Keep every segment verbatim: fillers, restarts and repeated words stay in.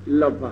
இல்லப்பா,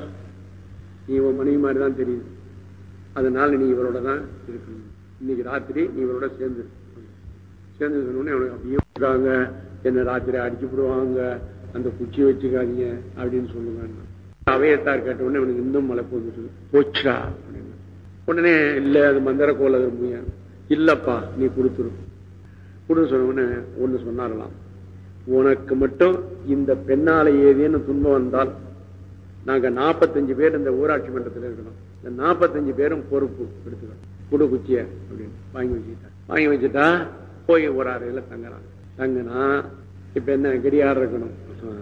நீ உன் மனைவி மாதிரி தான் தெரியுது, அதனால நீ இவரோட தான் இருக்கணும், இன்னைக்கு ராத்திரி நீ இவரோட சேர்ந்து சேர்ந்து சொன்னோடனே அவனுக்கு அப்படியே இருக்காங்க, என்ன ராத்திரி அடிச்சு போடுவாங்க, அந்த குச்சி வச்சுக்காதீங்க அப்படின்னு சொல்லுங்க. அவையத்தார் கேட்ட உடனே அவனுக்கு இன்னும் மலை போச்சு, போச்சா அப்படின்னு. உடனே இல்லை அது மந்திர கோல விரும்புங்க, இல்லப்பா நீ கொடுத்துரு கொடுன்னு சொன்ன உடனே ஒண்ணு சொன்னாரலாம், உனக்கு மட்டும் இந்த பெண்ணால ஏதேன்னு துன்பம் வந்தால் நாங்க நாற்பத்தஞ்சு பேர் இந்த ஊராட்சி மன்றத்தில் இருக்கணும், இந்த நாற்பத்தஞ்சு பேரும் பொறுப்பு எடுத்துக்கணும், குடு குச்சிய அப்படின்னு வாங்கி வச்சுட்டா. வாங்கி வச்சுட்டா போய் ஒரு அறையில தங்குறான். தங்குனா இப்ப என்ன கடியாரம் இருக்கணும்,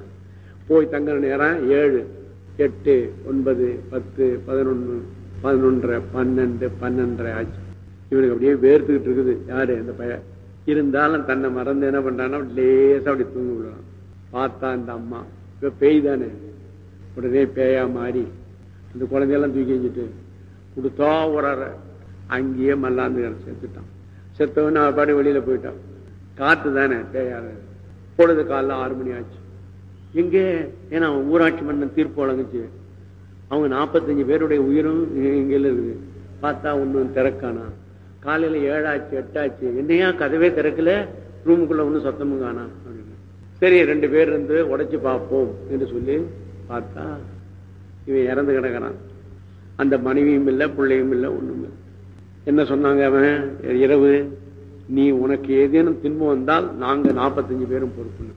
போய் தங்குற நேரம் ஏழு எட்டு ஒன்பது பத்து பதினொன்னு பதினொன்றரை பன்னெண்டு பன்னெண்டரை ஆச்சு. இவனுக்கு அப்படியே வேர்த்துக்கிட்டு இருக்குது. யாரு அந்த பையன் இருந்தாலும் தன்னை மறந்து என்ன பண்றான்னா லேசா அப்படி தூங்கி விடுறான். பார்த்தா இந்த அம்மா இப்ப பேய் தானே, உடனே பேயா மாறி அந்த குழந்தையெல்லாம் தூக்கி வச்சுட்டு கொடுத்தா ஒரு அங்கேயே மல்லாந்து செத்துட்டான். செத்தவன்னு அவ பாடி வெளியில போயிட்டான். காத்து தானே பேயாரு. பொழுது காலைல ஆறு மணி ஆச்சு. எங்கே ஏன்னா அவன் ஊராட்சி மன்றம் தீர்ப்பு வழங்குச்சு, அவங்க நாற்பத்தஞ்சு பேருடைய உயிரும் இங்கேல இருக்குது. பார்த்தா ஒன்னும் திறக்கானா. காலையில ஏழாச்சு எட்டாச்சு, என்னையா கதவே திறக்கல, ரூமுக்குள்ள ஒன்னும் சத்தமும் காணா அப்படின்னு. சரி ரெண்டு பேர் இருந்து உடைச்சு பார்ப்போம் என்று சொல்லி பார்த்தா இவன் இறந்து கிடக்கிறான். அந்த மனைவியும் இல்லை பிள்ளையும் இல்லை ஒண்ணும் இல்லை. என்ன சொன்னாங்க அவன், இரவு நீ உனக்கு ஏதேனும் துன்பம் வந்தால் நாங்க நாற்பத்தஞ்சு பேரும் பொறுப்புன்னு.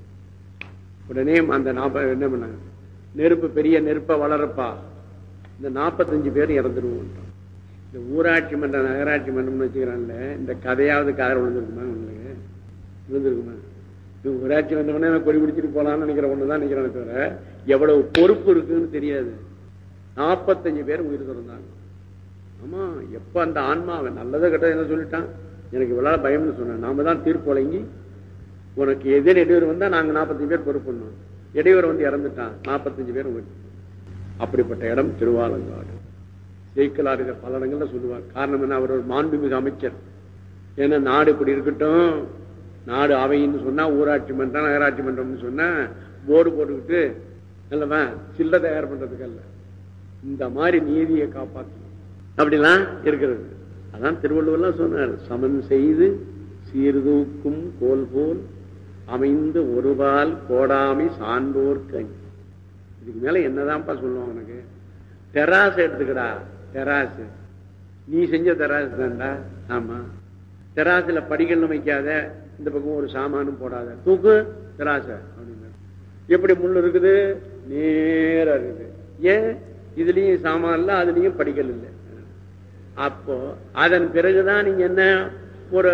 உடனே அந்த நாற்பது என்ன பண்ணாங்க, நெருப்பு பெரிய நெருப்ப வளரப்பா, இந்த நாற்பத்தஞ்சு பேர் இறந்துருவோம். இந்த ஊராட்சி மன்றம் நகராட்சி மன்றம்னு வச்சுக்கிறான்ல, இந்த கதையாவது காதல் விழுந்திருக்குமா உங்களுக்கு? விழுந்திருக்குமா? ஊராட்சி மன்றம்னா கொடி பிடிச்சிட்டு போலான்னு நினைக்கிற ஒண்ணுதான் நினைக்கிறானே தவிர எவ்வளவு பொறுப்பு இருக்குன்னு தெரியாது. நாற்பத்தஞ்சு பேர் உயிர் திறந்தாங்க. ஆமா, எப்ப அந்த ஆன்மா அவன் நல்லதை கெட்ட என்ன சொல்லிட்டான், எனக்கு இவ்வளவு பயம்னு சொன்ன, நாம தான் தீர்ப்பு வழங்கி உனக்கு எதிர் இடையூறு வந்தா நாங்க நாற்பத்தஞ்சு பேர் பொறுப்புணும், இடையூறு வந்து இறந்துட்டான் நாற்பத்தஞ்சு பேர். அப்படிப்பட்ட இடம் திருவாலங்காடு. ஜெயிக்கலாறு இதை பல இடங்கள்ல சொல்லுவார். காரணம் என்ன, அவர் ஒரு மாண்புமிகு அமைச்சர். ஏன்னா நாடு இப்படி இருக்கட்டும், நாடு அவைன்னு சொன்னா ஊராட்சி மன்றம் நகராட்சி மன்றம்னு சொன்னா போர்டு போட்டுக்கிட்டு நல்லவா சில்ல தயார் பண்றதுக்கு அல்ல, இந்த மாதிரி நீதியை காப்பாற்றணும் அப்படிலாம் இருக்கிறது. அதான் திருவள்ளுவர்லாம் சொன்னார், சமன் செய்து சீர்தூக்கும் கோல் போல் அமைந்து ஒருபால் கோடாமை சான்றோர் கண். இதுக்கு மேல என்னதான்ப்பா சொல்லுவாங்க உனக்கு? தெராசு எடுத்துக்கடா, தெராசு நீ செஞ்ச தெராசு தான்டா. ஆமா, தெராசுல படிக்கல் வைக்காத, இந்த பக்கம் ஒரு சாமானும் போடாத, தூக்கு தெராச அப்படின்னு. எப்படி முள்ளு இருக்குது, நேரா இருக்குது. ஏன் இதுலயும் சாமான் இல்ல, அதுலயும் படிக்கல் இல்லை. அப்போ அதன் பிறகுதான் நீங்க என்ன ஒரு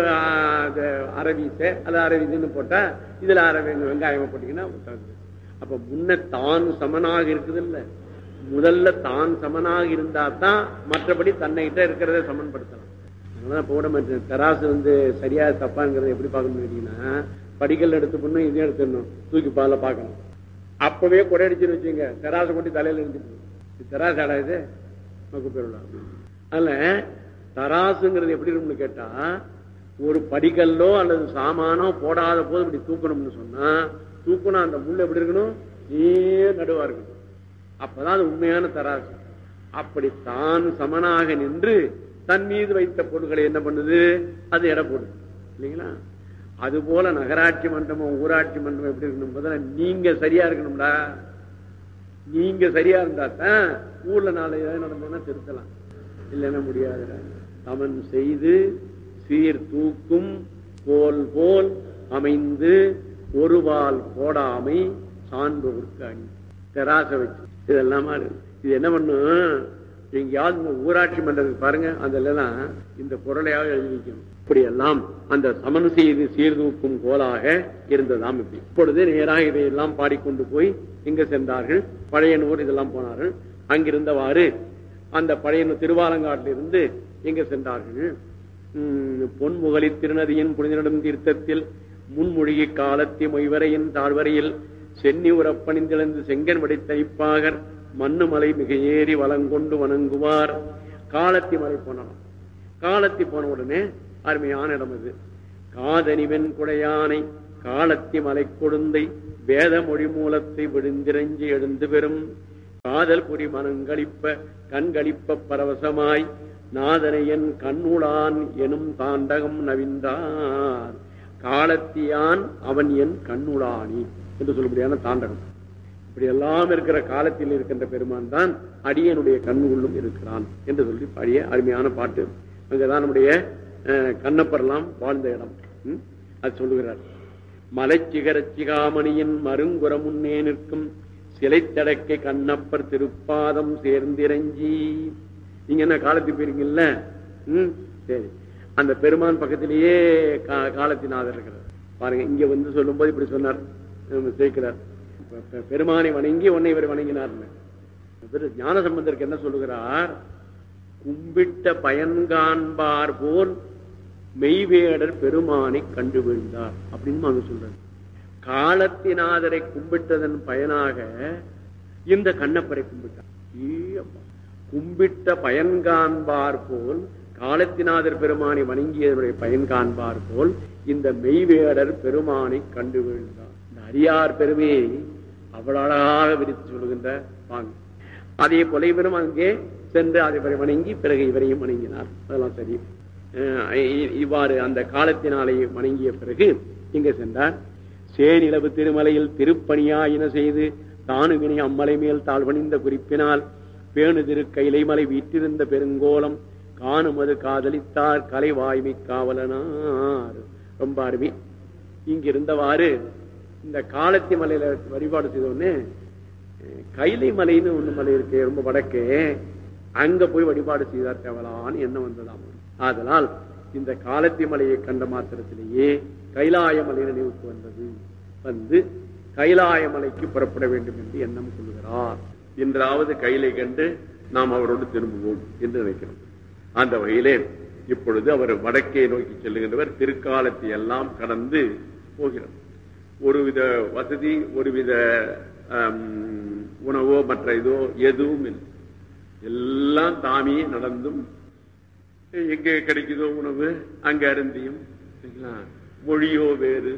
அரவீச அல்ல அரவீசன்னு போட்டா இதுல அரவி வெங்காயமா போட்டீங்கன்னா. அப்ப முன்ன தான் சமனாக இருக்குது இல்ல, முதல்ல தான் சமனாக இருந்தா தான் மற்றபடி தன்னைகிட்ட இருக்கிறத சமன்படுத்தலாம். அதனால போட மாட்டேன். தராசு வந்து சரியா தப்பாங்கிறத எப்படி பார்க்கணும்னு கேட்டீங்கன்னா, படிக்கல் எடுத்து பண்ணும் இதையும் எடுத்துடணும், தூக்கி பால பார்க்கணும். அப்பவே கொடை அடிச்சுன்னு வச்சுங்க, தராசு கொட்டி தலையில இருந்துட்டு தராசு ஆடாது பேருலாம். அதனால தராசுங்கிறது எப்படி இருக்கும்னு கேட்டா, ஒரு படிக்கல்லோ அல்லது சாமானோ போடாத போது இப்படி தூக்கணும்னு சொன்னா, தூக்கணும் அந்த முள் எப்படி இருக்கணும், நீ நடுவா இருக்கணும். அப்பதான் அது உண்மையான தராசு. அப்படி தான் சமனாக நின்று தன் மீது வைத்த பொருட்களை என்ன பண்ணுது, அது எடை போடுது இல்லைங்களா? அது போல நகராட்சி மன்றமும் ஊராட்சி மன்றமும் எப்படி இருக்கணும், முதல்ல நீங்க சரியா இருக்கணும்டா. நீங்க சரியா இருந்தா தான் ஊர்ல நாளை ஏதாவது நடந்ததுன்னா திருத்தலாம், இல்லைன்னா முடியாது. சமன் செய்து சீர் தூக்கும் போல் போல் அமைந்து ஒருவால் போடாமை சான்றோர்க்கு அணி. தெராச வச்சு இதெல்லாம் இது என்ன பண்ணும், எங்கேயாவது இந்த ஊராட்சி மன்றத்துக்கு பாருங்க, அதெல்லாம் இந்த குரலையாக எழுதி வைக்கணும். இப்படி எல்லாம் அந்த சமன் செய்து சீர்தூக்கும் கோலாக இருந்ததாம். இப்படி இப்பொழுது நேராக இதையெல்லாம் பாடிக்கொண்டு போய் எங்க சென்றார்கள், பழையனூர் இதெல்லாம் போனார்கள். அங்கிருந்தவாறு அந்த பழைய திருவாலங்காட்டிலிருந்து எங்க சென்றார்கள், பொன்முகலி திருநதியின் புனிதனிடம் தீர்த்தத்தில் முன்மொழிகி காலத்தி மொய்வரையின் தாழ்வரையில் சென்னி உறப்பணிந்திழந்து செங்கன் வடித்தனிப்பாகர் மண்ணு மலை மிக ஏறி வளங்கொண்டு வணங்குவார். காலத்தி மலை போனாலும், காலத்தி போன உடனே அருமையான இடம் அது. காதனிவன் குடையானை காலத்தி மலை கொடுந்தை வேத மொழி மூலத்தை விடுந்திரஞ்சி எழுந்து பெறும் காதல் புரி மனங்களிப்ப கண்களிப்ப பரவசமாய் நாதனையன் கண்ணுளான் எனும் தாண்டகம் நவின்றார். காலத்தியான் அவன் என் கண்ணுளானி என்று சொல்லக்கூடியான தாண்டகம். இப்படி எல்லாம் இருக்கிற காலத்தில் இருக்கின்ற பெருமான் தான் அடியனுடைய கண்ணுள்ளும் இருக்கிறான் என்று சொல்லி பாடிய அருமையான பாட்டு. அங்கதான் நம்முடைய கண்ணப்பர்லாம் வாழ்ந்த இடம். அது சொல்லுகிறார். மலைச்சிகர சிகாமணியின் மருங்குற முன்னே நிற்கும் சிலைத்தடக்கை கண்ணப்பர் திருப்பாதம் சேர்ந்திரஞ்சி. நீங்க என்ன காலத்துக்கு போயிருக்கீங்கல்ல? ம் சரி. அந்த பெருமான் பக்கத்திலேயே காலத்தினாதர் இருக்கிறார் பாருங்க. இங்க வந்து சொல்லும் போது இப்படி சொன்னார் சேர்க்கிறார். பெருமானை வணங்கி உன்னை இவர் வணங்கினார். ஞானசம்பந்தருக்கு என்ன சொல்லுகிறார்? கும்பிட்ட பயன்காண்பார் போல் மெய்வேடர் பெருமானை கண்டு வீழ்ந்தார் அப்படின்னு அவங்க சொல்றாரு. காலத்தினாதரை கும்பிட்டதன் பயனாக இந்த கண்ணப்பரை கும்பிட்டார். கும்பிட்ட பயன்காண்பார் போல் காலத்தினாதர் பெருமானை வணங்கியதனுடைய பயன் காண்பார் போல் இந்த மெய்வேடர் பெருமானை கண்டு வீழ்ந்தார். இந்த அரியார் பெருமையை அவ்வளவு அழகாக விரித்து சொல்லுகின்ற பாங்கு. அதே போல இவரும் அங்கே சென்று அதை வணங்கி பிறகு இவரையும் வணங்கினார். அதெல்லாம் சரி. இவ்வாறு அந்த காலத்தினாலே வணங்கிய பிறகு இங்க சென்றார். சேனிலவு திருமலையில் திருப்பணியாயின செய்து தானுவினை அம்மலை மேல் தாழ்வணிந்த குறிப்பினால் பேணு திரு கைலைமலை வீற்றிருந்த பெருங்கோலம் காணுமது காதலித்தார் கலை வாய்மை காவலனார். ரொம்ப அருமை. இங்கிருந்தவாறு இந்த காலத்தி மலையில வழிபாடு செய்தோடனே கைலை மலைன்னு ஒண்ணு மலை இருக்கு, ரொம்ப வடக்கே. அங்க போய் வழிபாடு செய்தார் தேவலான்னு என்ன வந்ததாம். ஆதலால் இந்த காலத்தி மலையை கண்ட மாத்திரத்திலேயே கைலாய மலை நினைவுக்கு வந்தது. வந்து கைலாய மலைக்கு புறப்பட வேண்டும் என்று எண்ணம் கொள்கிறார். இன்றாவது கைலை கண்டு நாம் அவரோடு திரும்புவோம் என்று நினைக்கிறோம். அந்த வகையிலே இப்பொழுது அவர் வடக்கே நோக்கி செல்லுகின்றவர். திருக்காலத்தை எல்லாம் கடந்து போகிறார். ஒருவித வசதி, ஒருவித உணவோ மற்ற இதோ எதுவும் இல்லை. எல்லாம் தாமியே நடந்தும் எங்கே கிடைக்குதோ உணவு அங்க அருந்தியும். மொழியோ வேறு.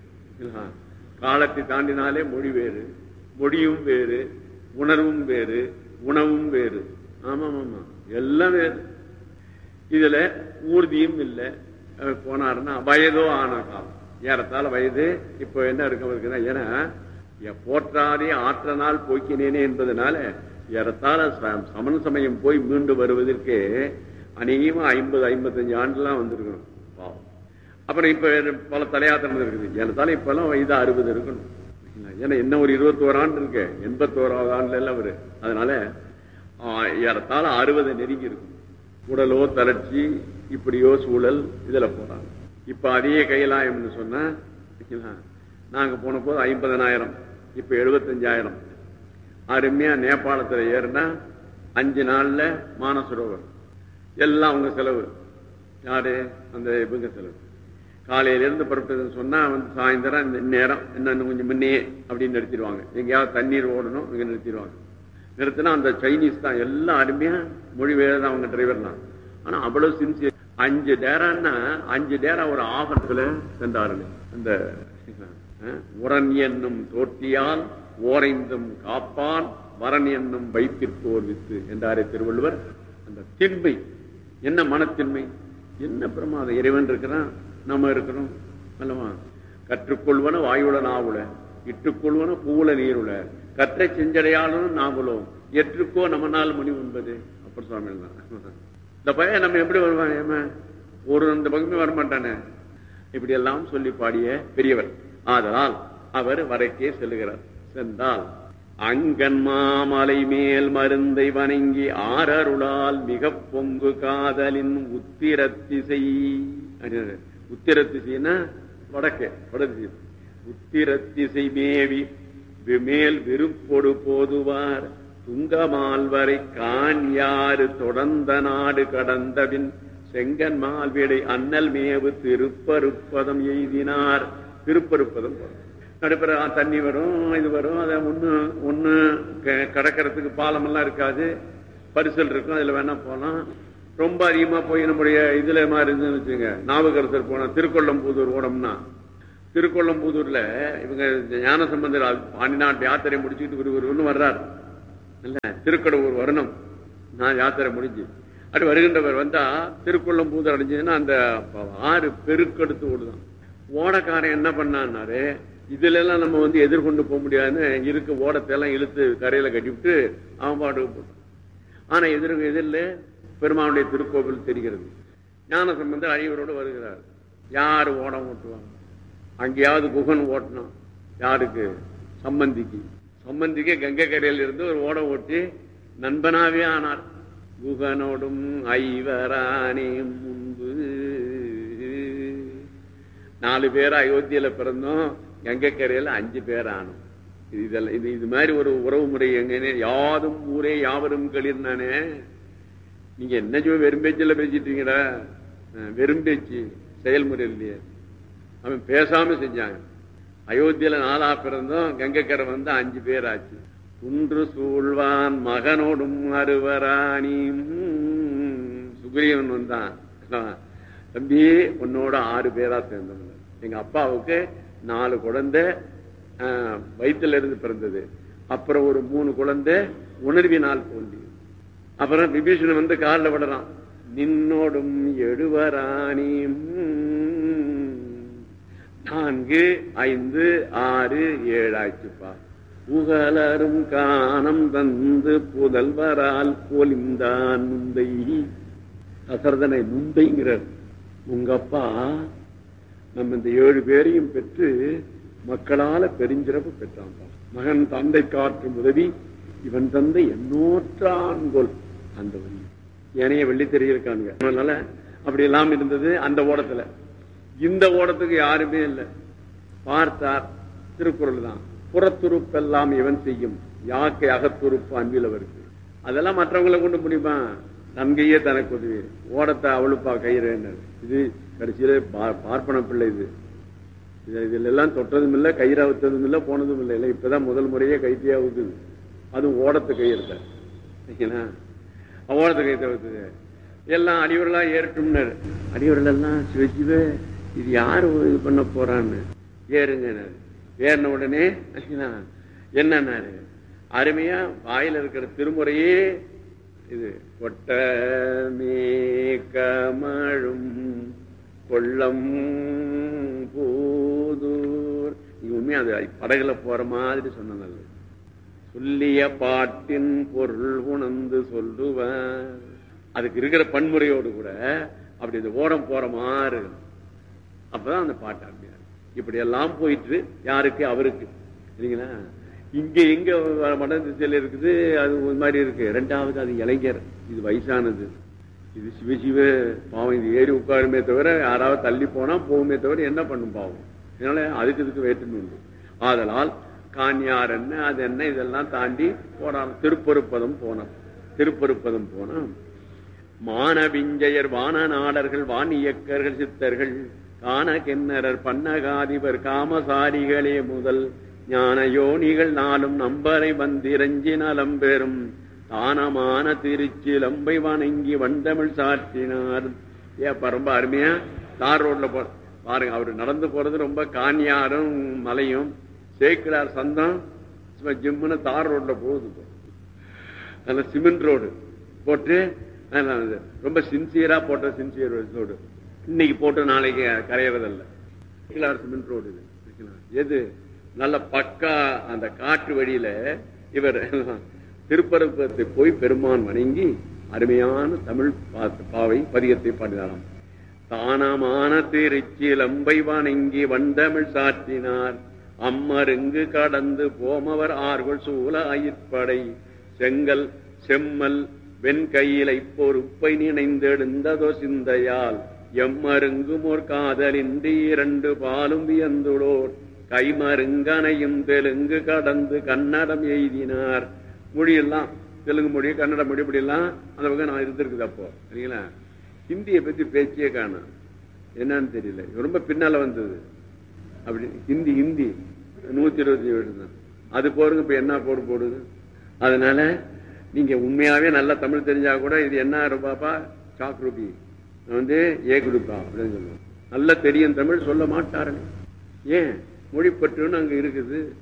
காலத்தை தாண்டினாலே மொழி வேறு, மொழியும் வேறு, உணர்வும் வேறு, உணவும் வேறு. ஆமா ஆமா எல்லாம் வேறு. இதுல ஊர்தியும் இல்லை. போனாருன்னா வயதோ ஆன காலம், ஏறத்தால வயது இப்ப என்ன இருக்க இருக்குன்னா, ஏன்னா போற்றாதே ஆற்றனால் போக்கினேனே என்பதனால ஏறத்தால சமண சமயம் போய் மீண்டு வருவதற்கு அநேகமா ஐம்பது ஐம்பத்தஞ்சு ஆண்டுலாம் வந்திருக்கணும் பாவம். அப்புறம் இப்ப பல தலையாத்திரம் இருக்குது. ஏறத்தால இப்ப எல்லாம் வயது அறுபது இருக்கணும். ஏன்னா என்ன ஒரு இருபத்தோரு ஆண்டு இருக்கு, எண்பத்தோராவது ஆண்டுல எல்லாம் அவரு. அதனால ஏறத்தால அறுபது நெருங்கி இருக்கும். உடலோ தளர்ச்சி இப்படியோ சூழல் இதுல போறாங்க. இப்ப அதே கைலாயம்னு சொன்னா நாங்க போன போது ஐம்பதனாயிரம், இப்ப எழுபத்தஞ்சாயிரம். அருமையா நேபாளத்துல ஏறினா அஞ்சு நாள்ல மானசரோவர் எல்லாம் அவங்க செலவு. யாரு? அந்த இவங்க செலவு. காலையில இருந்து புறப்பட்டதுன்னு சொன்னா வந்து சாயந்தரம் நேரம் என்ன கொஞ்சம் முன்னே அப்படின்னு நிறுத்திடுவாங்க. எங்கேயாவது தண்ணீர் ஓடணும் இங்க நிறுத்திடுவாங்க. நிறுத்தினா அந்த சைனீஸ் தான் எல்லாம் அருமையா மொழி வேறு அவங்க டிரைவர்லாம். ஆனா அவ்வளவு சின்சியர். அஞ்சு டேரான்னா அஞ்சு டேரா ஒரு ஆபத்துல சென்றாருங்க. அந்த உரன் என்னும் தோற்றியால் ஓரைந்தும் காப்பான் வரன் என்னும் வைத்திருப்போர் வித்து என்றாரே திருவள்ளுவர். அந்த திண்மை என்ன, மனத்தின்மை என்ன பிரமாதம். இறைவன் இருக்கிறான், நம்ம இருக்கிறோம் அல்லவா. கற்றுக்கொள்வன வாயுடன் ஆவுல, இட்டுக்கொள்வன பூவுல நீருல, கற்றை செஞ்சடையாலும் நாமளும் எற்றுக்கோ நம்ம நாள் முனி உண்பது. அப்பர் சுவாமி தான். இந்த பையன் நம்ம எப்படி வருவான்? ஏமா ஒரு அந்த பக்கமே வரமாட்டானே. இப்படி எல்லாம் சொல்லி பாடிய பெரியவர். ஆதலால் அவர் வடக்கே செல்லுகிறார். சென்றால் அங்கன் மாமலை மேல் மருந்தை வணங்கி ஆரருளால் மிக பொங்கு காதலின் உத்திரத்திசை. உத்திரத்திசைன்னா வடக்கே, வடதிசை. உத்திரத்திசை மேவி மேல் விருப்பொடு போதுவார் துங்கமால்வரை கான் யாரு தொடர்ந்த நாடு கடந்தபின் செங்கன் மால்விடை அண்ணல் மேவு திருப்பருப்பதம் எய்தினார். திருப்பருப்பதம் நடுப்புற தண்ணி வரும், இது வரும். அதை ஒண்ணு ஒண்ணு கடக்கிறதுக்கு பாலம் எல்லாம் இருக்காது, பரிசல் இருக்கும். அதுல வேணா போலாம். ரொம்ப அதிகமா போய் நம்முடைய இதுல மாதிரி இருந்துன்னு வச்சுங்க, நாவுக்கரசர் போனா திருக்கொள்ளம்பூதூர் ஓடம்னா, திருக்கொள்ளம்பூதூர்ல இவங்க ஞானசம்பந்தர் பாண்டிநாட்டு யாத்திரை முடிச்சுட்டு ஒரு ஒண்ணு வர்றார். இல்ல திருக்கடவுர் வரணும். நான் யாத்திரை முடிஞ்சு அப்படி வருகின்றவர் வந்தா திருக்குள்ளம் பூதர் அடைஞ்சதுன்னா அந்த ஆறு பெருக்கெடுத்து ஓடுதான். ஓடக்காரன் என்ன பண்ணான்னாரு, இதுல எல்லாம் நம்ம வந்து எதிர்கொண்டு போக முடியாதுன்னு இருக்க ஓடத்தை எல்லாம் இழுத்து கரையில கட்டிவிட்டு அவன் பாட்டுக்கு போட்டான். ஆனா எதிர் எதிரில் பெருமானுடைய திருக்கோவில் தெரிகிறது. ஞான சம்பந்தர் அழிவரோடு வருகிறார். யாரு ஓடம் ஓட்டுவாங்க? அங்கேயாவது குகன் ஓட்டினான். யாருக்கு? சம்பந்திக்கு. சம்பந்திக்கு கங்கை கரையில் இருந்து ஒரு ஓடம் ஓட்டி நண்பனாவே ஆனார். குகனோடும் ஐவரானே முன்பு. நாலு பேர் அயோத்தியில பிறந்தோம், கங்கை கரையில அஞ்சு பேர் ஆனோம். இதெல்லாம் இது இது மாதிரி ஒரு உறவு முறை எங்க யாதும் ஊரே யாவரும் களிர். நானே நீங்க என்ன சொல்ல வெறும் பேச்சில் பேசிட்டீங்கடா? வெறும் பேச்சு செயல்முறை இல்லையே. அவன் பேசாம செஞ்சாங்க. அயோத்தியில நாலா பிறந்தோம், கங்கை கரை வந்து அஞ்சு பேர் ஆச்சு. குன்று சூழ்வான் மகனோடும் அறுவராணியும். சுக்ரீவன் வந்தான், தம்பி உன்னோட ஆறு பேரா சேர்ந்தவங்க. எங்க அப்பாவுக்கு நாலு குழந்தை வயிற்றுல இருந்து பிறந்தது. அப்புறம் ஒரு மூணு குழந்தை உணர்வினால் தோன்றி. அப்புறம் விபீஷணன் வந்து காலில் விடுறான், நின்னோடும் எழுவராணியும். நான்கு ஐந்து ஆறு ஏழு ஆச்சுப்பா. புகழரும் காணம் தந்து புதல்வரால் போலிந்தான் நுந்தை. தசரதனை நுந்தைங்கிறார். உங்க அப்பா நம்ம இந்த ஏழு பேரையும் பெற்று மக்களால பெருஞ்சிறப்பு பெற்றான். மகன் தந்தை காற்றும் உதவி, இவன் தந்தை எண்ணூற்றான்கொள். அந்த வழி ஏனைய வெள்ளி தெரியிருக்கானுங்க. அதனால அப்படி எல்லாம் இருந்தது அந்த ஓடத்துல. இந்த ஓடத்துக்கு யாருமே இல்லை. பார்த்தார், திருக்குறள் தான். புறத்துறுப்பெல்லாம் இவன் செய்யும், யாக்கை அகத்துறுப்பு அன்பிலவருக்கு. அதெல்லாம் மற்றவங்களை கொண்டு முடியுமா? நன்கையே தனக்கு உதவி. ஓடத்தை அவளுப்பா கயிறு. இது கடைசியில பார்ப்பன பிள்ளை. இது இதுல எல்லாம் தொட்டதும் இல்லை, கயிறாவுத்ததும் இல்லை, போனதும் இல்லை. இல்லை இப்பதான் முதல் முறையே கைத்தியாவுது. அதுவும் ஓடத்தை கையிருக்க ஓடத்தை கை தவிர்த்தது. எல்லாம் அடிவர்களா ஏறட்டும்னாரு. அடிவர்கள் எல்லாம் சிவஜிவ இது யாரு இது பண்ண போறான்னு ஏறுங்க. ஏறின உடனே என்னன்னாரு, அருமையா வாயில இருக்கிற திருமுறையே இது. கொட்டமே கமழும் கொள்ளம் போதூர். நீங்க உண்மையா அது படகுல போற மாதிரி சொன்னது. சொல்லிய பாட்டின் பொருள் உணர்ந்து சொல்லுவார். அதுக்கு இருக்கிற பன்முறையோடு கூட அப்படி இந்த ஓடம் போற மாதிரி. அப்பதான் அந்த பாட்டு அருமையா. இப்படி எல்லாம் போயிட்டு யாருக்கு? அவருக்கு. சரிங்களா? இங்க எங்க வட திசையில இருக்குது அது ஒரு மாதிரி இருக்கு. ரெண்டாவது அது இளைஞர், இது வயசானது. இது சிவசிவ பாவம். இது ஏறி உட்காருமே தவிர யாராவது தள்ளி போனா போகுமே தவிர என்ன பண்ணும் பாவம். அதனால அதுக்கு இதுக்கு வேற்றுமை உண்டு. ஆதலால் கான்யார் என்ன அது என்ன இதெல்லாம் தாண்டி போனான். திருப்பொருப்பதம் போனான். திருப்பொருப்பதம் போனா மானவிஞ்சயர் வான நாடர்கள் வான் இயக்கர்கள் சித்தர்கள் காண கென்னரர் பன்னகாதிபர் காமசாரிகளே முதல் ஞான யோனிகள் நாளும் நம்பரை வந்திரஞ்சி நலம் பெறும் தானமான திருச்சிலம்பை வணங்கி வண்டமிழ் சாற்றினார். ஏப்பா ரொம்ப அருமையா தார் ரோட்ல போ பாருங்க. அவரு நடந்து போறது ரொம்ப கான்யாரும் மலையும். சேக்கிடார் சந்தம் ஜிம்முன்னு தார் ரோட்ல போகுது. நல்ல சிமெண்ட் ரோடு போட்டு ரொம்ப சின்சியரா போட்ட சின்சியர் ரோடு. இன்னைக்கு போட்டு நாளைக்கு கரையறதில்ல. சிமெண்ட் ரோடு இது. எது நல்ல பக்கா அந்த காற்று வழியில இவர் திருப்பரப்பத்தை போய் பெருமான் வணங்கி அருமையான தமிழ் பாவை பதிகத்தை பாடினாராம். தானமான திருச்சிலம்பை வணங்கி வண்டமிழ் சாற்றினார். அம்மருங்கு கடந்து போமவர் ஆர்கொள் சூழ ஆயிற்படை செங்கல் செம்மல் வெண்கையிலை பொறுப்பை நினைந்தெடுந்ததோ சிந்தையால் எம்மருங்கும் ஓர் காதலின்றி இரண்டு பாலும் வியந்துளோர் கைமருங்கனையும் தெலுங்கு கடந்து கன்னடம் எய்தினார். மொழியெல்லாம் தெலுங்கு மொழி கன்னட மொழி இப்படி எல்லாம் அந்த பக்கம் நான் இருந்திருக்குது. அப்போ சரிங்களா? ஹிந்தியை பத்தி பேச்சே காணும். என்னன்னு தெரியல, ரொம்ப பின்னால வந்தது. அப்படி ஹிந்தி ஹிந்தி நூத்தி இருபத்தி ஏழு தான் அது போருங்க. இப்ப என்ன போடு போடுது. அதனால நீங்க உண்மையாவே நல்லா தமிழ் தெரிஞ்சா கூட இது என்ன ரூபாப்பா சாக் ரூபி வந்து ஏக் ரூபா அப்படின்னு சொல்லுவோம். நல்லா தெரியும் தமிழ் சொல்ல மாட்டாருங்க. ஏன்? மொழிப்பற்றுன்னு அங்க இருக்குது.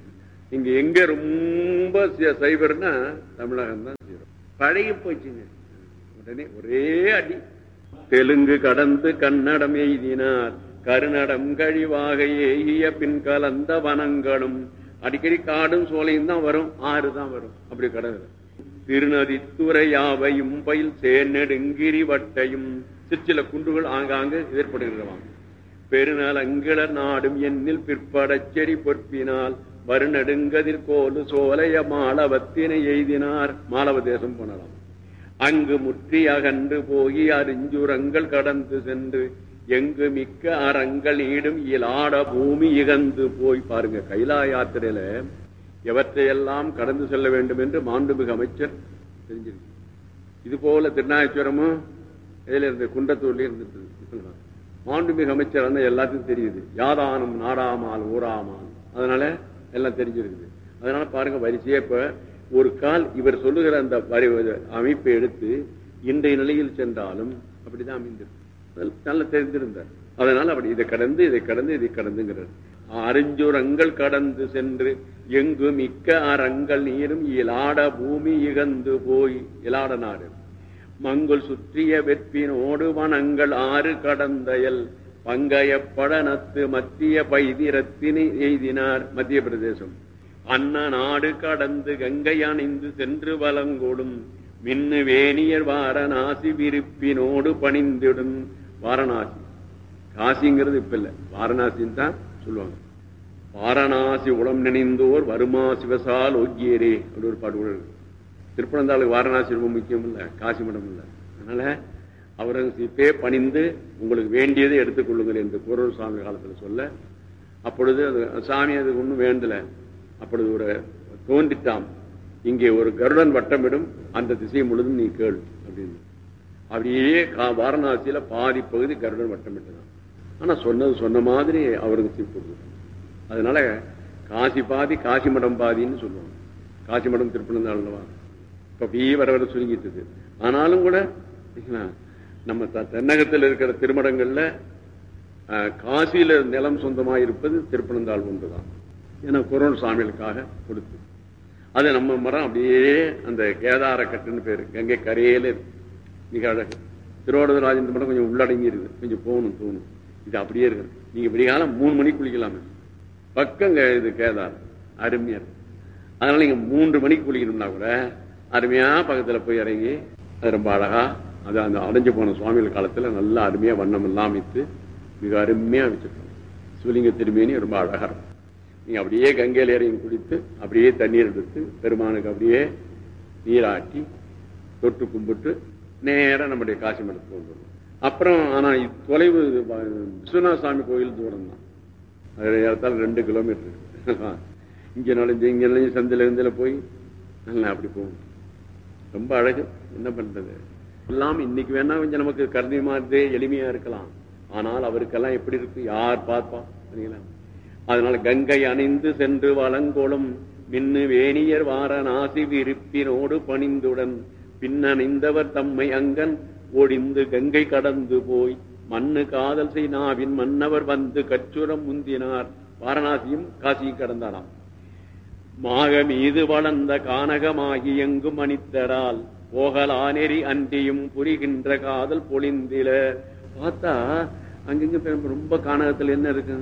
இங்க எங்க ரொம்ப சைவர்னா தமிழகம் தான் செய்யறோம். பழகி போச்சுங்க. உடனே ஒரே அடி. தெலுங்கு கடந்து கன்னடம் எய்தினார் கருநடம் கழிவாக ஏகிய பின் கலந்த வனங்களும். அடிக்கடி காடும் சோலையும் தான் வரும், ஆறு தான் வரும். அப்படி கடந்து திருநதி துறையாவையும் பயில் சேர்நெடுங்கிரி வட்டையும் சிற்சில குன்றுகள் ஆங்காங்கு ஏற்படுகிறவாங்க. பெருநாள் அங்கிளர் நாடும் எண்ணில் பிற்படச் செடி பொற்பினால் வருநடுங்கதிர் கோலு சோலைய மாளவத்தினை எய்தினார். மாளவ தேசம் போனலாம். அங்கு முற்றி அகன்று போகி அறிஞ்சுரங்கள் கடந்து சென்று எங்கு மிக்க அறங்கள் ஈடும் இலாட பூமி இகந்து போய். பாருங்க, கைலா யாத்திரையில எவற்றையெல்லாம் கடந்து செல்ல வேண்டும் என்று மாண்புமிகு அமைச்சர் தெரிஞ்சிருக்கு. இது போல திருநாகேஸ்வரமும் இதுல இருந்து குன்றத்தூர்ல இருந்துட்டு மாண்புமிகு அமைச்சர் வந்து எல்லாத்துக்கும் தெரியுது. யாதானம் நாடாமால் ஊராமால், அதனால எல்லாம் தெரிஞ்சிருக்குது. அதனால பாருங்க, வரிசையா இப்ப ஒரு கால் இவர் சொல்லுகிற அந்த அமைப்பை எடுத்து இன்றைய நிலையில் சென்றாலும் அப்படிதான் அமைந்திருக்கு. நல்ல தெரிந்திருந்தார். அதனால அப்படி இதை கடந்து இதை கடந்து இதை கடந்துங்கிறார். அறிஞ்சுரங்கள் கடந்து சென்று எங்கு மிக்க அறங்கள் நீரும் இலாட பூமி இகந்து போய். இலாட நாடு மங்குள் சுற்றிய வெற்பினோடு வனங்கள் ஆறு கடந்தயல் பங்கைய படனத்து மத்திய பைதிரத்தினை எய்தினார். மத்திய பிரதேசம். அன்ன நாடு கடந்து கங்கை அணிந்து சென்று வலங்கொடும் மின்னு வேணியர் வாரணாசி விருப்பினோடு பணிந்திடும். வாரணாசி, காசிங்கிறது இப்ப இல்ல, வாரணாசின்னு தான் சொல்லுவாங்க. வாரணாசி உளம் நினைந்தோர் வருமா சிவசால் ஒக்கியரே அப்படி ஒரு பாட்டு கூட இருக்கு. திருப்பனந்தாளுக்கு வாரணாசி ரொம்ப முக்கியம் இல்ல, காசி மடம் இல்ல. அதனால அவரை பணிந்து உங்களுக்கு வேண்டியதை எடுத்துக் கொள்ளுங்கள் என்று குரல் சாமி காலத்துல சொல்ல, அப்பொழுது அது சாமி அதுக்கு ஒன்றும் வேண்டல. அப்பொழுது ஒரு தோன்றிட்டாம், இங்கே ஒரு கருடன் வட்டமிடும், அந்த திசை முழுதும் நீ கேள் அப்படின்னு. அப்படியே வாரணாசியில பாதி பகுதி கருடன் வட்டமிட்டுதான். ஆனா சொன்னது சொன்ன மாதிரி அவருக்கு தீர்ப்பு. அதனால காசி பாதி காசி மடம் பாதின்னு சொல்லுவாங்க. காசி மடம் திருப்பனந்தாள்லவா இப்ப அப்படியே வர வர சுருங்கிட்டு. ஆனாலும் கூட நம்ம தென்னகத்தில் இருக்கிற திருமடங்கள்ல காசியில நிலம் சொந்தமாக இருப்பது திருப்பனந்தாள் ஒன்றுதான். ஏன்னா குரோன் சாமிகளுக்காக கொடுத்து அது நம்ம மரம் அப்படியே அந்த கேதார கட்டுன்னு பேரு, கங்கை கரையில மிக அழகு. திருவாரூராஜன் மடம் கொஞ்சம் உள்ளடங்கி இருக்கு, கொஞ்சம் போகணும் தோணும். இது அப்படியே இருக்கு. நீங்க விடிகாலம் மூணு மணிக்கு குளிக்கலாமே, பக்கங்க இது கேதாரம் அருமையா இருக்கு. அதனால நீங்க மூன்று மணிக்கு குளிக்கணும்னா கூட அருமையா பக்கத்துல போய் இறங்கி அது ரொம்ப அழகா அது அந்த அடைஞ்சு போன சுவாமிகள் காலத்துல நல்லா அருமையா வண்ணம் எல்லாம் அமைத்து மிக அருமையா வச்சிருக்கோம். சிவலிங்க திருமேனி ரொம்ப அழகா இருக்கும். நீங்க அப்படியே கங்கையில இறங்கி குளித்து அப்படியே தண்ணீர் எடுத்து பெருமானுக்கு அப்படியே நீராட்டி தொட்டு கும்பிட்டு நேரம் நம்முடைய காசி மடத்துக்கு கொண்டு வரணும். அப்புறம் ஆனா தொலைவு விஸ்வநாத சாமி கோயில் தூரம் தான், ஏறத்தால் ரெண்டு கிலோமீட்டர். இங்க நுழைஞ்சு இங்க நுழைஞ்சு சந்தில இருந்தில போய் நல்லா அப்படி போகணும். ரொம்ப அழகு. என்ன பண்றது, எல்லாம் இன்னைக்கு வேணா கொஞ்சம் நமக்கு கருதி மாதிரி எளிமையா இருக்கலாம். ஆனால் அவருக்கெல்லாம் எப்படி இருக்கு யார் பார்ப்பா. அதனால கங்கை அணிந்து சென்று வளங்கோளும் மின்னு வேணியர் வாரணாசி விருப்பினோடு பணிந்துடன் பின்னணிந்தவர் தம்மை அங்கன் ஒடிந்து கங்கை கடந்து போய் மண்ணு காதல் செய் நாவின் மன்னவர் வந்து கச்சுரம் முந்தினார். வாரணாசியும் காசியும் கடந்தாராம். மாக மீது வளர்ந்த கானகமாகி எங்கும் அணித்தரால் போகலானெறி அன்றியும் புரிகின்ற காதல் பொழிந்தில. பார்த்தா அங்கங்க ரொம்ப கானகத்துல என்ன இருக்கு,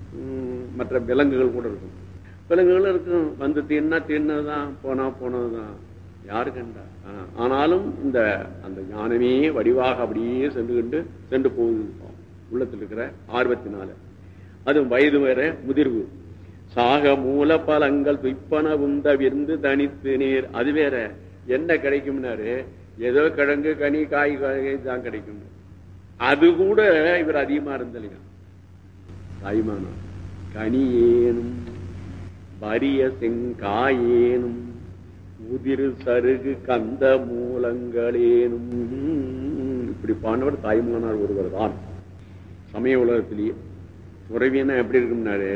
மற்ற விலங்குகள் கூட இருக்கும். விலங்குகள் இருக்கும், வந்து தீன்னா தீர்னதுதான், போனா போனதுதான், யாரு கண்டா. ஆனாலும் இந்த அந்த ஞானமே வடிவாக அப்படியே சென்று கொண்டு சென்று போகுது உள்ளத்தில் இருக்கிற ஆர்வத்தினால. அது வயது வேற முதிர்வு. சாக மூல பலங்கள் துய்ப்பனவும் தவிர்ந்து தனித்து நீர். அது வேற. என்ன கிடைக்கும்னாரு, ஏதோ கிழங்கு கனி காய் தான் கிடைக்கும். அது கூட இவர் அதிகமா இருந்தலைங்க. தாய்மானா கனி ஏனும் வரிய செங்காயேனும் உதிரு சருகு கந்த மூலங்களேனும். இப்படி பாண்டவர் தாய்மானார் ஒருவர் தான் சமய உலகத்திலேயே. துறவியன்னா எப்படி இருக்கும்னாரு,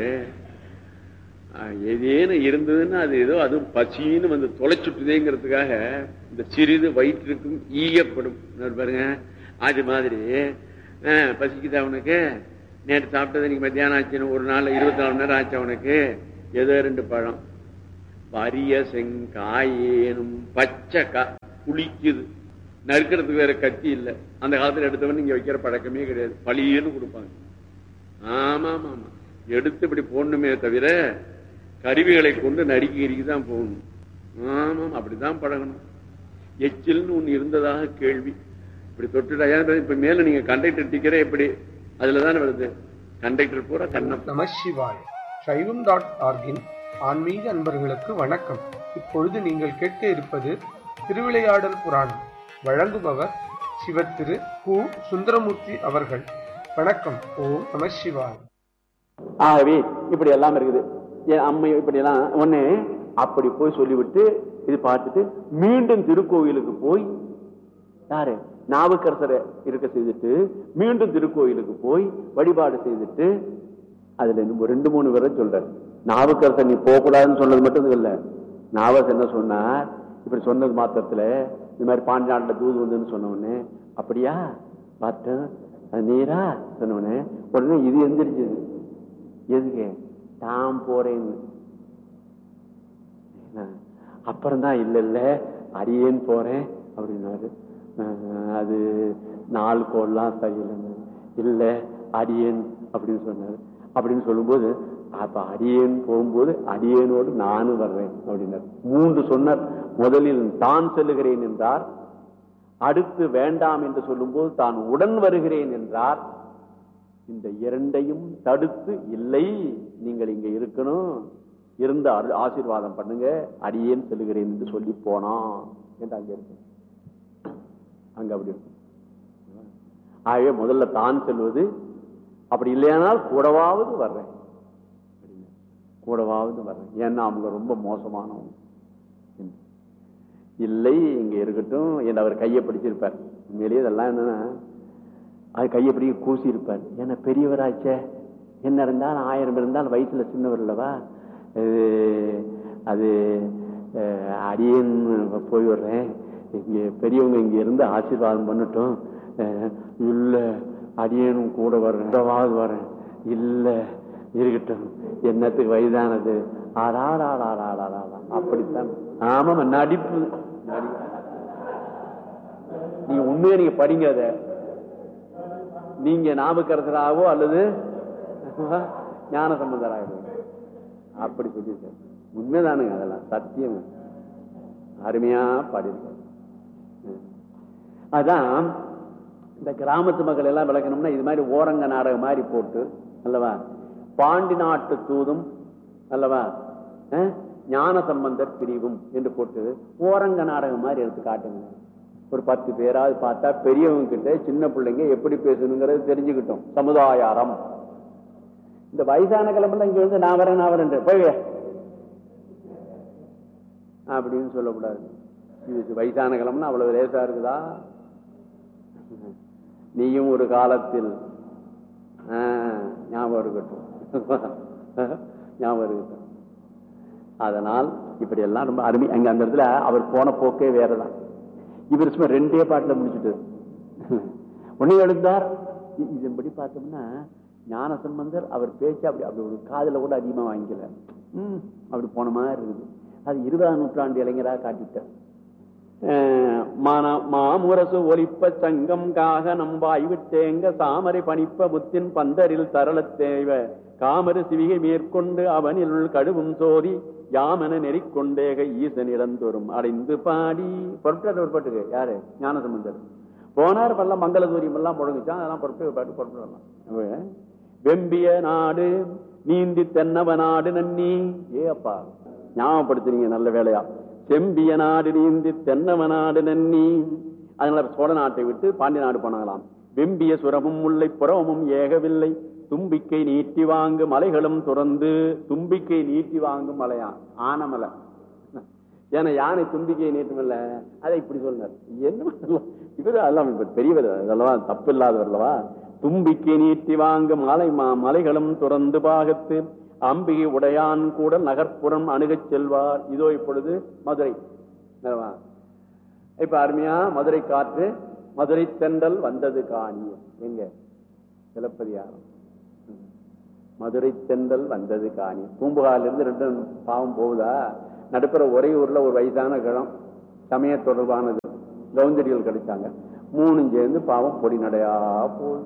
ஏதேனும் இருந்ததுன்னா அது ஏதோ அதுவும் பசின்னு வந்து தொலைச்சுட்டுதேங்கிறதுக்காக இந்த சிறிது வயிற்றுக்கும் ஈயப்படும் பாருங்க. அது மாதிரி பசிக்குது அவனுக்கு, நேற்று சாப்பிட்டது இன்னைக்கு மத்தியானம் ஆச்சுன்னு ஒரு நாள் இருபத்தி நாலு மணி நேரம் ஆச்சு அவனுக்கு, ஏதோ ரெண்டு பழம் வரிய செங்காயேனும் பச்சை கா புளிக்குது, நறுக்கிறதுக்கு வேற கத்தி இல்லை. அந்த காலத்துல எடுத்தவன் நீங்க வைக்கிற பழக்கமே கிடையாது, பழியன்னு கொடுப்பாங்க. ஆமா ஆமா ஆமா, எடுத்து இப்படி போடணுமே தவிர கருவிகளை கொண்டு நறுக்கி நறுக்கிதான் போகணும். ஆமாம், அப்படிதான் பழகணும். எச்சில்னு ஒண்ணு இருந்ததாக கேள்வி. இப்படி தொட்டுட்டா இப்ப மேல நீங்க கண்டக்டர் டிக்கரே எப்படி அதுலதான் வருது, கண்டக்டர் பூரா கண்ணம். நம சிவாய. சைவம் டாட் ஆர்கின் ஆன்மீக அன்பர்களுக்கு வணக்கம். இப்பொழுது நீங்கள் கேட்க இருப்பது திருவிளையாடல் புராணம். வழங்குபவர் சிவத்திரு கு சுந்தரமூர்த்தி அவர்கள். வணக்கம். ஓம் நம சிவாய. ஆகவே இப்படி எல்லாம் இருக்குது. என் அம்மை இப்படி எல்லாம் ஒண்ணு அப்படி போய் சொல்லிவிட்டு இது பார்த்துட்டு மீண்டும் திருக்கோயிலுக்கு போய் யாரு நாவுக்கரசரை இருக்க செய்துட்டு மீண்டும் திருக்கோயிலுக்கு போய் வழிபாடு செய்துட்டு அதுல ரெண்டு மூணு பேரை சொல்றாரு. நாவுக்கரசர் நீ போக கூடாதுன்னு சொன்னது மட்டும் இல்ல, நாவஸ் என்ன சொன்னார், இப்படி சொன்னது மாத்திரத்துல இந்த மாதிரி பாண்டி நாட்டுல தூது வந்துன்னு சொன்ன உடனே அப்படியா பார்த்தேன் அது நீரா சொன்ன உடனே உடனே இது எந்திரிச்சது. எதுக்கு தாம் போறேன்னு. அப்புறம்தான் இல்ல இல்ல அடியேன்னு போறேன் அப்படின்னாரு. அது நாலு கோல்லாம் சரியில்லை, இல்ல அடியேன் அப்படின்னு சொன்னாரு. அப்படின்னு சொல்லும்போது அப்ப அடியேன் போகும்போது அடியேனோடு நானும் வர்றேன் அப்படின்னார். மூன்று சொன்னார். முதலில் தான் செல்லுகிறேன் என்றார், அடுத்து வேண்டாம் என்று சொல்லும் போது தான் உடன் வருகிறேன் என்றார். இந்த இரண்டையும் தடுத்து இல்லை நீங்கள் இங்க இருக்கணும், இருந்த ஆசீர்வாதம் பண்ணுங்க, அடியேன் செல்லுகிறேன் என்று சொல்லி போனான் என்று அங்க இருக்கு. அங்க அப்படி இருக்கும். ஆகவே முதல்ல தான் செல்வது, அப்படி இல்லையானால் கூடவாவது வர்றேன், கூடவாவது வர்றேன், ஏன்னா அவங்க ரொம்ப மோசமானவங்க. இல்லை இங்க இருக்கட்டும் என்று அவர் கையை பிடிச்சிருப்பார். உண்மையிலேயே இதெல்லாம் என்னன்னா அது கையை பிடிக்க கூசி இருப்பார். ஏன்னா பெரியவராச்சே, என்ன இருந்தாலும் ஆயிரம் இருந்தாலும் வயசுல சின்னவர் இல்லவா, அது அடியேன் போய் வர்றேன், இங்க பெரியவங்க இங்க இருந்து ஆசீர்வாதம் பண்ணட்டும், இல்ல அடியேனும் கூட வர்றேன், கூடவாவது வர்றேன், இல்ல இருக்கட்டும் என்னத்துக்கு வயதானது, ஆடாடாடாடாடா அப்படித்தான். ஆமா நடிப்பு. நீங்க உண்மையை நீங்க படிங்க, அத நீங்க நாவுக்கரசராகவோ அல்லது ஞான சம்பந்தராகவோ அப்படி சொல்லியிருக்க உண்மைதானுங்க, அதெல்லாம் சத்தியம், அருமையா பாடியிருக்க. அதான் இந்த கிராமத்து மக்கள் எல்லாம் விளக்கணும்னா இது மாதிரி ஓரங்க நாடகம் மாதிரி போட்டு அல்லவா, பாண்டி நாட்டு தூதும் அல்லவா ஞான சம்பந்தர் பிரிவும் என்று போட்டு ஓரங்க நாடகம் மாதிரி எடுத்து காட்டுங்க. ஒரு பத்து பேராவது பார்த்தா பெரியவங்க கிட்ட சின்ன பிள்ளைங்க எப்படி பேசணுங்கிறது தெரிஞ்சுக்கிட்டோம். சமுதாயாரம். இந்த வயசான கிளம்புல இங்க வந்து நான் வரேன் நான் வரேன் போய் அப்படின்னு சொல்லக்கூடாது. வயசான கிளம்புனா அவ்வளவு லேசா இருக்குதா? நீயும் ஒரு காலத்தில் ஞாபகம் இருக்கட்டும், ஞாபகம் இருக்கட்டும். அதனால் இப்படி எல்லாம் ரொம்ப அருமை. அங்க அந்த இடத்துல அவர் போன போக்கே வேறதான். இவர் சும்மா ரெண்டே பாட்டுல முடிச்சுட்டு ஒன்னே எழுந்தார். இதன்படி பார்த்தோம்னா ஞான சம்பந்தர் அவர் பேச்சு அப்படி அப்படி ஒரு காதல கூட அதிகமா வாங்கிக்கல, உம் அப்படி போன மாதிரி இருக்குது. அது இருபதாம் நூற்றாண்டு இளைஞராக காட்டிட்டார். மாமுரசு ஒலிப்ப சங்கம் காக நம்பாய் விட்டேங்க சாமரை பணிப்ப புத்தின் பந்தரில் தரள தேவ காமரு சிவிகை மேற்கொண்டு அவனில் கடுவும் சோதி யாமன நெறிக்கொண்டேக ஈசன் இடந்தோறும் அடைந்து பாடி பொருட்கள் ஒரு பாட்டுக்கு யாரு ஞான சம்பந்தர் போனார். பல்லாம் மங்கள தூரியம் எல்லாம் முழங்குச்சான், அதெல்லாம் பொருட்கள் பாட்டு பொருட்கள் வரலாம். வெம்பிய நாடு நீந்தி தென்னவ நாடு நன்னி, ஏ அப்பா ஞாபகப்படுத்துறீங்க நல்ல வேலையா. செம்பிய நாடு நீந்தி தென்னவ நாடு நன்னி, அதனால சோழ நாட்டை விட்டு பாண்டிய நாடு போனாங்களாம். வெம்பிய சுரமும் முல்லை புறமும் ஏகவில்லை தும்பிக்கை நீட்டி வாங்கு மலைகளும் துறந்து, தும்பிக்கை நீட்டி வாங்கும் மலையான் ஆனமலை. ஏன்னா யானை தும்பிக்கையை நீட்டுமல்ல, அதை இப்படி சொன்னார். என்ன இவர் அதெல்லாம் பெரியவர், அதெல்லாம் தப்பு இல்லாதவர்லவா. தும்பிக்கை நீட்டி வாங்கு மலை மலைகளும் துறந்து பாகத்து அம்பிகை உடையான் கூட நகர்ப்புறம் அணுகச் செல்வார். இதோ இப்பொழுது மதுரை. இப்ப அருமையா மதுரை காற்று, மதுரை தென்றல் வந்தது காணிய எங்க சிலப்பதிகாரம். மதுரை தென்றல் வந்தது காணி. பூம்புகாரிலிருந்து ரெண்டு பாவம் போகுதா, நடுப்புற ஒரே ஊர்ல ஒரு வயசான கிழம் சமய தொடர்பானது கவுந்தடிகள் கிடைச்சாங்க. மூணும் சேர்ந்து பாவம் பொடி நடையா போகுது.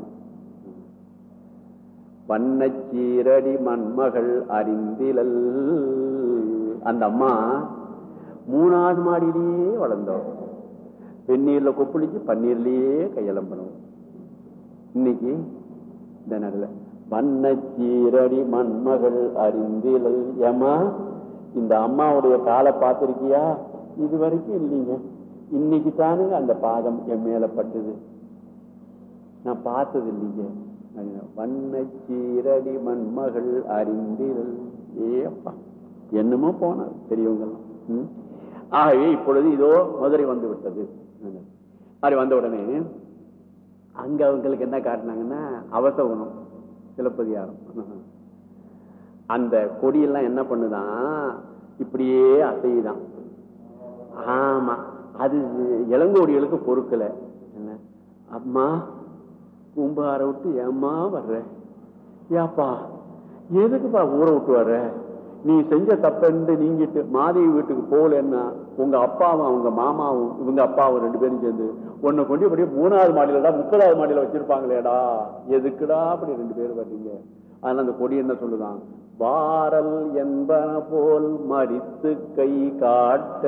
வண்ணச்சீரடி மண்மகள் அறிந்திலல். அந்த அம்மா மூணாவது மாடியிலேயே வளர்ந்தோம். வெந்நீர்ல கொப்பளிச்சு பன்னீர்லயே கையலம்பணும். இன்னைக்கு இந்த நடுல வண்ணச்சீரடி மண்மகள் அறிந்திலல். ஏமா இந்த அம்மாவுடைய காலை பார்த்திருக்கியா? இது வரைக்கும் இல்லைங்க, இன்னைக்கு தானுங்க அந்த பாதம் என் மேல பட்டுது, நான் பார்த்தது இல்லைங்க. வண்ணச்சீரடி மண்மகள் அறிந்திலல். ஏப்பா என்னமோ போன பெரியவங்க எல்லாம். ஆகவே இப்பொழுது இதோ மதுரை வந்து விட்டது. மாதிரி வந்த உடனே அங்க அவங்களுக்கு என்ன காட்டினாங்கன்னா அவசகுணம் சிலப்பதிகாரம். அந்த கொடியெல்லாம் என்ன பண்ணுதான், இப்படியே அசையுதான். ஆமா, அது இளங்கோடிகளுக்கு பொறுக்கல. என்ன அம்மா கும்பார விட்டு ஏம்மா வர்ற, ஏப்பா எதுக்குப்பா ஊரை விட்டு வர்ற, நீ செஞ்ச தப்பென்று நீங்கிட்டு மாதவி வீட்டுக்கு போகலன்னா உங்க அப்பாவும் அவங்க மாமாவும் இவங்க அப்பாவும் ரெண்டு பேரும் சேர்ந்து உன்னை கொண்டு அப்படியே மூணாவது மாடியிலடா முப்பதாவது மாடியில வச்சிருப்பாங்களேடா, எதுக்குடா அப்படி ரெண்டு பேரும் வர்றீங்க. அதனால அந்த கொடி என்ன சொல்லுதான், வாரல் என்பன போல் மறித்து கை காட்ட.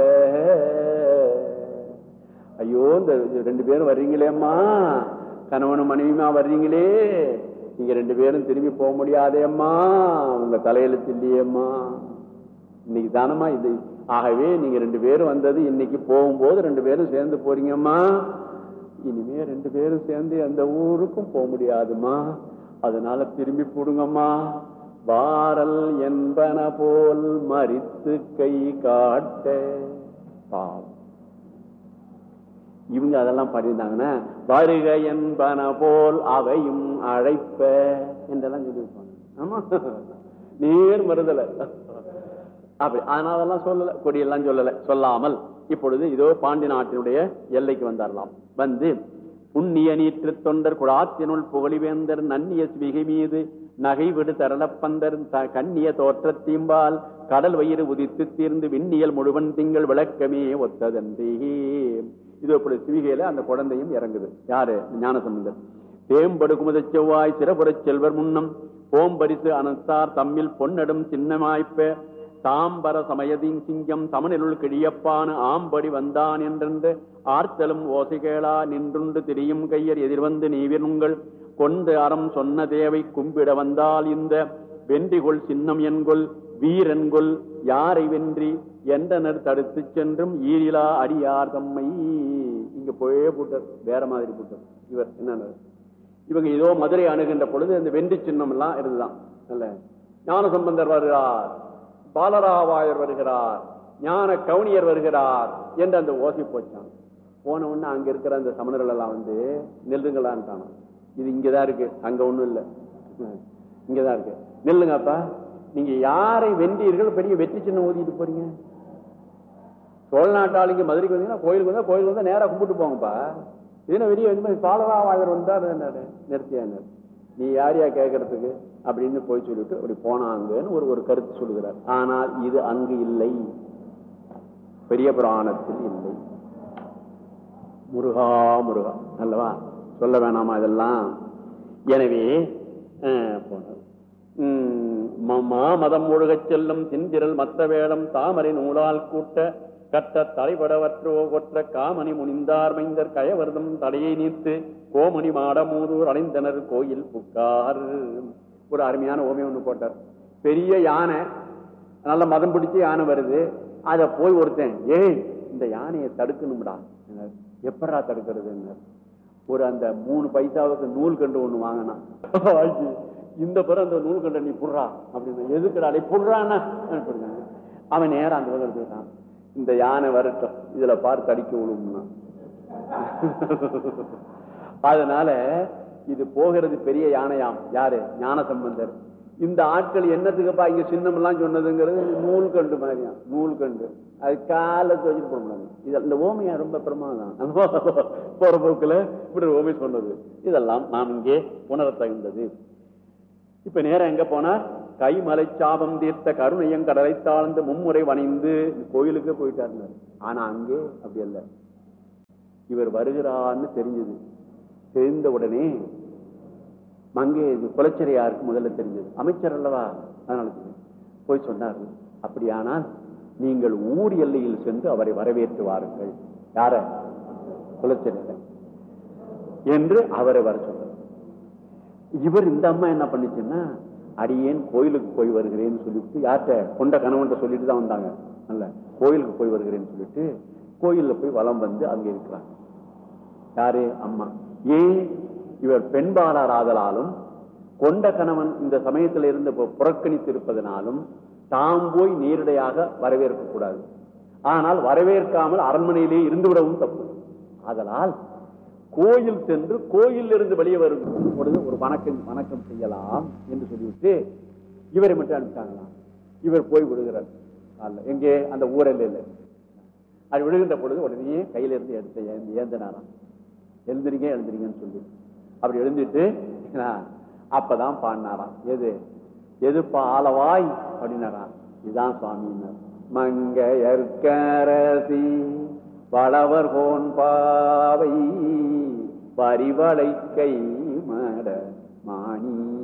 ஐயோ இந்த ரெண்டு பேரும் வர்றீங்களேம்மா, கணவனும் மனைவியுமா வர்றீங்களே, நீங்க ரெண்டு பேரும் திரும்பி போக முடியாதேம்மா, உங்க தலையெழுத்து இல்லையேம்மா, இன்னைக்கு தானம்மா இது. ஆகவே நீங்க ரெண்டு பேரும் வந்தது இன்னைக்கு, போகும்போது ரெண்டு பேரும் சேர்ந்து போறீங்கம்மா, இனிமே ரெண்டு பேரும் சேர்ந்து அந்த ஊருக்கும் போக முடியாதுமா, அதனால திரும்பி போடுங்கம்மா. வாரல் என்பன போல் மறித்து கை காட்ட. பாவம் இவங்க அதெல்லாம் பாடியிருந்தாங்கன்னா வருக என்பன போல் அவையும் அழைப்ப என்றெல்லாம் சொல்லியிருப்பாங்க. ஆமா, நேர் மறுதலை அப்படி. அதனாலதான் சொல்லல, கொடியெல்லாம் சொல்லல. சொல்லாமல் இப்பொழுது இதோ பாண்டி நாட்டினுடைய எல்லைக்கு வந்தாரலாம். வந்து புண்ணிய நீற்று தொண்டர் குழாத்தினுள் புகழிவேந்தர் நன்னிய சிவிகை மீது நகை விடு தரளப்பந்தர் கண்ணிய தோற்றத்தீம்பால் கடல் வயிறு உதித்து தீர்ந்து விண்ணியல் முழுவன் திங்கள் விளக்கமே ஒத்ததன்றி. இது இப்படி சிவிகையில அந்த குழந்தையும் இறங்குது. யாரு? ஞானசம்பந்தர். தேம்படு குமுத செவ்வாய் சிறபுறச் செல்வர் முன்னம் போம்பரிசு அனஸ்தார் தம்மில் பொன்னடும் சின்னமாய்ப்ப தாம்பர சமயதின் சிங்கம் தமிழிலுள் கிழியப்பான ஆம்படி வந்தான் என்றென்று ஆர்த்தலும் ஓசைகேளா நின்றுண்டு திரியும் கையர் எதிர்வந்து நீவினுங்கள் கொண்டு அறம் சொன்ன தேவை கும்பிட வந்தால் இந்த வென்றிகொள் சின்னம் என்கொள் வீரன்கொள் யாரை வென்றி என்றனர் தடுத்து சென்றும் ஈரிலா அடியார் தம்மை. இங்க போயே போட்டார், வேற மாதிரி போட்டார். இவர் என்ன, இவங்க ஏதோ மதுரை அணுகின்ற பொழுது அந்த வென்றி சின்னம் எல்லாம் இருந்துதான். அல்ல, ஞான சம்பந்தர் வருகிறார், பாலராவாயர் வருகிறார், ஞான கவுனியர் வருகிறார் என்று அந்த ஓசை போச்சான். போன உடனே அங்க இருக்கிற அந்த சமணர்கள் எல்லாம் வந்து நெல்லுங்களான்னு, இது இங்கதான் இருக்கு, அங்க ஒண்ணும் இல்லை, இங்கதான் இருக்கு, நெல்லுங்கப்பா. நீங்க யாரை வென்றீர்கள், பெரிய வெற்றி சின்னம் ஓதிட்டு போறீங்க. சோழ நாட்டாளிங்க மதுரைக்கு வந்தீங்கன்னா கோயிலுக்கு வந்தா கோயிலுக்கு வந்தா நேரா கும்பிட்டு போங்கப்பா. இதுனா வெளியே வந்து பாலராவாயர் வந்தார் நிறுத்தியாங்க, நீ யாரையா கேட்கறதுக்கு அப்படின்னு போய் சொல்லிட்டு அப்படி போனாங்கன்னு ஒரு ஒரு கருத்து சொல்லுகிறார். ஆனால் இது அங்கு இல்லை, பெரிய புராணத்தில் இல்லை. முருகா முருகா அல்லவா, சொல்ல வேணாமா இதெல்லாம். எனவே போனார். மதம் ஒழுகச் செல்லும் திந்திரல் மத்த வேடம் தாமரை நூலால் கூட்ட கட்ட தலைபடவற்றோ கொற்ற காமணி முனிந்தார் மைந்தர் கயவர்தம் தடையை நீத்து கோமணி மாடமூதூர் அடைந்தனர் கோயில் புக்கார். ஒரு அருமையான ஓமை ஒண்ணு போட்டார். பெரிய யானை, நல்ல மதம் பிடிச்ச யானை வருது, அத போய் ஒருத்தன் ஏய் இந்த யானையை தடுக்கணும்டா, எப்படா தடுக்கிறது, ஒரு அந்த மூணு பைசாவுக்கு நூல் கண்டு ஒண்ணு வாங்கினா, இந்த பிறகு அந்த நூல் கண்ட நீ புடுறா அப்படின்னு, எதுக்குடா புடுறான்னா அவன் நேரம் அந்த பக்கம் எடுத்துக்கிட்டான். இந்த யானை வரட்டும், இதுல பார்த்து அடிக்க விழும்னா. அதனால இது போகிறது பெரிய யானையாம். யாரு? ஞான சம்பந்தர். இந்த ஆட்கள் என்னத்துக்குப்பா இங்க சின்னம் எல்லாம் சொன்னதுங்கிறது நூல் கண்டு மாதிரியா, நூல் கண்டு அது காலத்து வச்சுட்டு போக முடியாது. இது இந்த ஓமையா ரொம்ப பிரமாதம், போற போக்குல இப்படி ஓமை சொன்னது இதெல்லாம் நாம் இங்கே உணர தகுந்தது. இப்ப நேரம் எங்க போனார்? கைமலை சாபம் தீர்த்த கருணையங்கடலை தாழ்ந்து மும்முறை வணைந்து கோயிலுக்கு போயிட்டார். ஆனா அங்கே அப்படி அல்ல. இவர் வருகிறான்னு தெரிஞ்சது. தெரிந்த உடனே அங்கே குலச்சிறையாருக்கு முதல்ல தெரிஞ்சது. அமைச்சர் அல்லவா, அதனால போய் சொன்னார், அப்படியானால் நீங்கள் ஊர் எல்லையில் சென்று அவரை வரவேற்று வாருங்கள். யார? குலச்சிறையில என்று அவரை வர சொன்னார். இவர் இந்த அம்மா என்ன பண்ணிச்சுன்னா, அடியேன் கோயிலுக்கு போய் வருகிறேன்னு சொல்லிட்டு, யார்கிட்ட கொண்ட கணவன் சொல்லிட்டு தான் வந்தாங்க. அல்ல, கோயிலுக்கு போய் வருகிறேன்னு சொல்லிட்டு கோயில்ல போய் வலம் வந்து அங்க இருக்கிறாங்க. யாரு? அம்மா. ஏன்? இவர் பெண்பாளர் ஆதலாலும் கொண்ட கணவன் இந்த சமயத்தில் இருந்து புறக்கணித்து இருப்பதனாலும் தாம் போய் நேரடியாக வரவேற்க கூடாது. ஆனால் வரவேற்காமல் அரண்மனையிலே இருந்து விடவும் தப்பு. ஆதலால் கோயில் சென்று கோயில் இருந்து வெளியே வரும் பொழுது ஒரு வணக்கம் வணக்கம் செய்யலாம் என்று சொல்லிவிட்டு இவரை மட்டும் அனுப்பிட்டாங்களாம். இவர் போய் விடுகிறார். எங்கே? அந்த ஊரில் இல்லை. அது விடுகின்ற பொழுது உடனே கையில இருந்து எடுத்த ஏந்தனாராம். எழுந்திரிங்க எழுந்திரிங்கன்னு சொல்லி அப்படி எழுந்திட்டு அப்பதான் பாடினாராம். எது எது பாலவாய் அப்படின்னாராம். இதுதான் சுவாமின்னார். மங்கையர்க்கரசி வளவர் கோன் பாவை பரிவளை கை மட மாணி